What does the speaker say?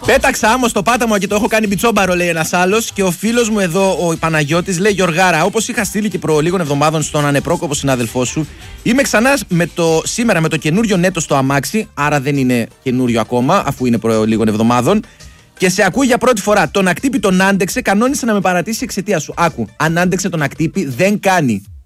Πέταξα άμμο στο πάταμο και το έχω κάνει μπιτσόμπαρο, λέει ένας άλλος. Και ο φίλος μου εδώ, ο Παναγιώτης, λέει: Γιωργάρα, όπως είχα στείλει και προ λίγων εβδομάδων στον ανεπρόκοπο συνάδελφό σου, είμαι ξανά σήμερα με το καινούριο νέτο στο αμάξι. Άρα δεν είναι καινούριο ακόμα, αφού είναι προ λίγων εβδομάδων. Και σε ακούει για πρώτη φορά. Τον ακτύπη τον άντεξε, κανόνισε να με παρατήσει εξαιτία σου. Άκου, αν άντεξε τον ακτύπη, δεν κάνει.